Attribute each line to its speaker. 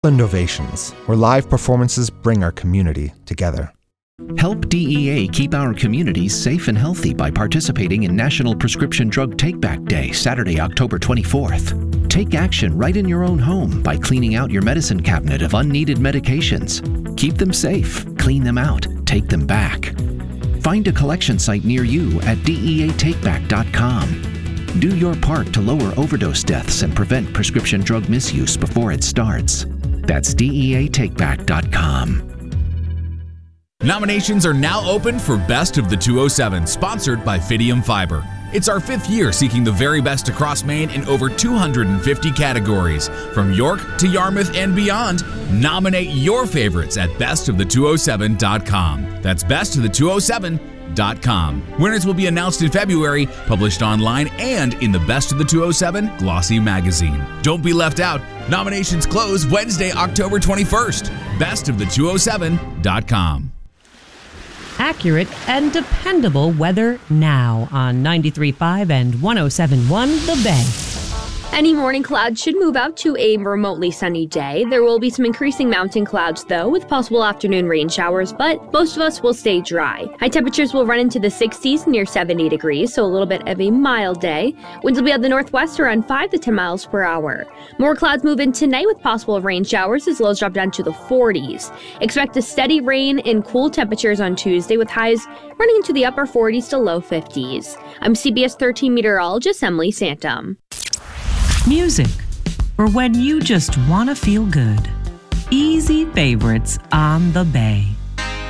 Speaker 1: Innovations, where live performances bring our community together.
Speaker 2: Help DEA keep our communities safe and healthy by participating in National Prescription Drug Take-Back Day, Saturday, October 24th. Take action right in your own home by cleaning out your medicine cabinet of unneeded medications. Keep them safe, clean them out, take them back. Find a collection site near you at DEATakeback.com. Do your part to lower overdose deaths and prevent prescription drug misuse before it starts. That's DEATakeback.com.
Speaker 3: Nominations are now open for Best of the 207, sponsored by Fidium Fiber. It's our 5th year seeking the very best across Maine in over 250 categories. From York to Yarmouth and beyond, nominate your favorites at bestofthe207.com. That's bestofthe207.com. Winners will be announced in February, published online and in the Best of the 207 Glossy magazine. Don't be left out. Nominations close Wednesday, October 21st. Bestofthe207.com.
Speaker 4: Accurate and dependable weather now on 93.5 and 107.1 The Bay.
Speaker 5: Any morning clouds should move out to a remotely sunny day. There will be some increasing mountain clouds, though, with possible afternoon rain showers, but most of us will stay dry. High temperatures will run into the 60s near 70 degrees, so a little bit of a mild day. Winds will be out the northwest around 5 to 10 miles per hour. More clouds move in tonight with possible rain showers as lows drop down to the 40s. Expect a steady rain and cool temperatures on Tuesday with highs running into the upper 40s to low 50s. I'm CBS 13 meteorologist Emily Santum.
Speaker 4: Music for when you just want to feel good. Easy favorites on The Bay.